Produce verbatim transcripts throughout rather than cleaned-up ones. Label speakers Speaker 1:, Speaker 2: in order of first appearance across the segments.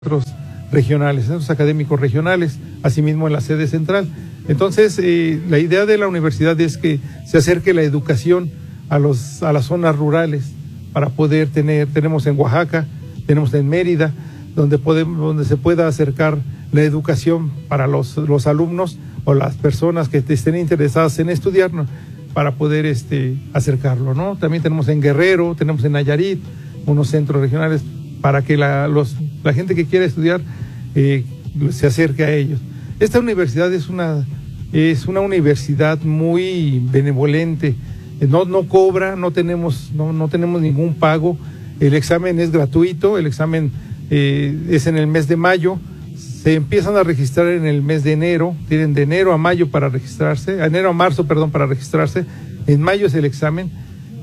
Speaker 1: centros regionales, centros académicos regionales, asimismo en la sede central. Entonces, eh, la idea de la universidad es que se acerque la educación a los a las zonas rurales para poder tener, tenemos en Oaxaca, tenemos en Mérida, donde podemos, donde se pueda acercar la educación para los, los alumnos o las personas que estén interesadas en estudiar, ¿no?, para poder este acercarlo, ¿no? También tenemos en Guerrero, tenemos en Nayarit, unos centros regionales para que la, los, la gente que quiera estudiar eh, se acerque a ellos. Esta universidad es una, es una universidad muy benevolente, no, no cobra, no tenemos, no, no tenemos ningún pago, el examen es gratuito, el examen eh, es en el mes de mayo, se empiezan a registrar en el mes de enero, tienen de enero a mayo para registrarse, a enero a marzo, perdón, para registrarse, en mayo es el examen,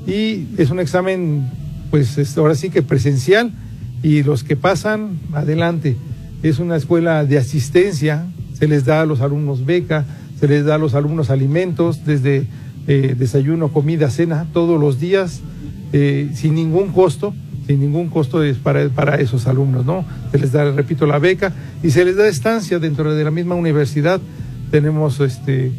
Speaker 1: y es un examen, pues es, ahora sí que presencial, y los que pasan, adelante. Es una escuela de asistencia, se les da a los alumnos beca, se les da a los alumnos alimentos, desde eh, desayuno, comida, cena, todos los días, eh, sin ningún costo, sin ningún costo es para, para esos alumnos, ¿no? Se les da, repito, la beca, y se les da estancia dentro de la misma universidad. Tenemos este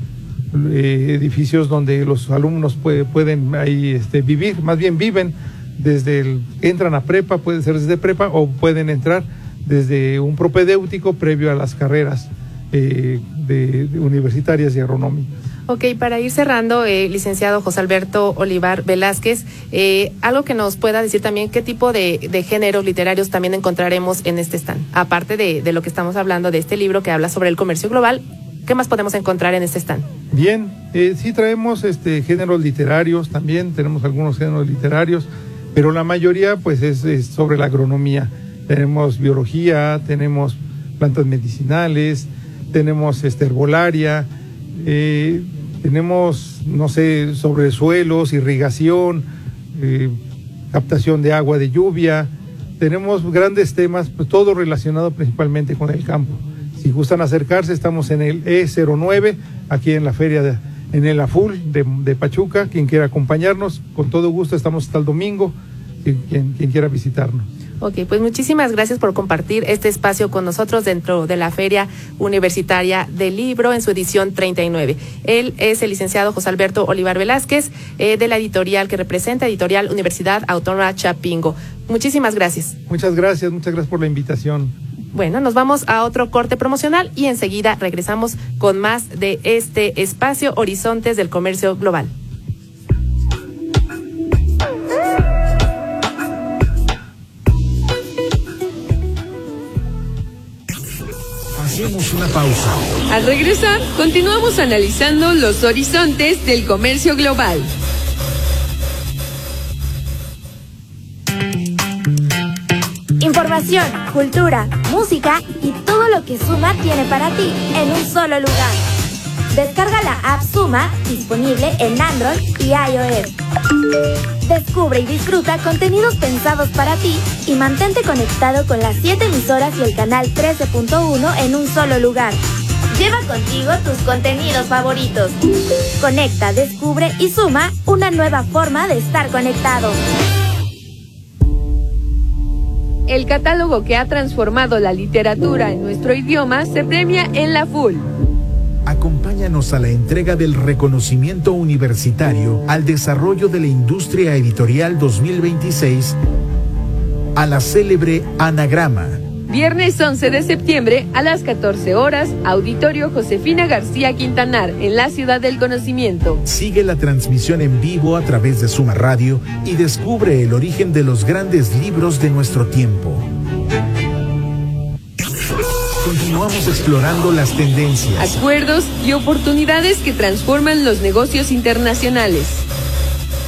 Speaker 1: eh, edificios donde los alumnos puede, pueden ahí este, vivir, más bien viven, desde el, entran a prepa, puede ser desde prepa, o pueden entrar desde un propedéutico previo a las carreras eh, de, de universitarias y agronómicas.
Speaker 2: Ok, para ir cerrando, eh, licenciado José Alberto Olivar Velázquez, eh, algo que nos pueda decir también qué tipo de, de géneros literarios también encontraremos en este stand, aparte de, de lo que estamos hablando de este libro que habla sobre el comercio global. ¿Qué más podemos encontrar en este stand?
Speaker 1: Bien, eh, sí traemos este géneros literarios, también tenemos algunos géneros literarios, pero la mayoría pues es, es sobre la agronomía. Tenemos biología, tenemos plantas medicinales, tenemos este, herbolaria, eh, tenemos, no sé, sobre suelos, irrigación, eh, captación de agua de lluvia. Tenemos grandes temas, pues todo relacionado principalmente con el campo. Si gustan acercarse, estamos en el E cero nueve, aquí en la feria de, en el AFUL de, de Pachuca. Quien quiera acompañarnos, con todo gusto, estamos hasta el domingo, quien, quien quiera visitarnos.
Speaker 2: Ok, pues muchísimas gracias por compartir este espacio con nosotros dentro de la Feria Universitaria del Libro en su edición treinta y nueve. Él es el licenciado José Alberto Olivar Velázquez, eh, de la editorial que representa, Editorial Universidad Autónoma Chapingo. Muchísimas gracias.
Speaker 1: Muchas gracias, muchas gracias por la invitación.
Speaker 2: Bueno, nos vamos a otro corte promocional y enseguida regresamos con más de este espacio Horizontes del Comercio Global.
Speaker 3: Hacemos una pausa.
Speaker 4: Al regresar, continuamos analizando los horizontes del comercio global.
Speaker 5: Información, cultura, música y todo lo que Suma tiene para ti en un solo lugar. Descarga la app Suma, disponible en Android y iOS. Descubre y disfruta contenidos pensados para ti y mantente conectado con las siete emisoras y el canal trece punto uno en un solo lugar. Lleva contigo tus contenidos favoritos. Conecta, descubre y suma una nueva forma de estar conectado.
Speaker 4: El catálogo que ha transformado la literatura en nuestro idioma se premia en la FUL.
Speaker 3: Acompáñanos a la entrega del reconocimiento universitario al desarrollo de la industria editorial dos mil veintiséis a la célebre Anagrama.
Speaker 4: Viernes once de septiembre a las catorce horas, Auditorio Josefina García Quintanar, en la Ciudad del Conocimiento.
Speaker 3: Sigue la transmisión en vivo a través de Suma Radio y descubre el origen de los grandes libros de nuestro tiempo. Continuamos explorando las tendencias,
Speaker 4: acuerdos y oportunidades que transforman los negocios internacionales.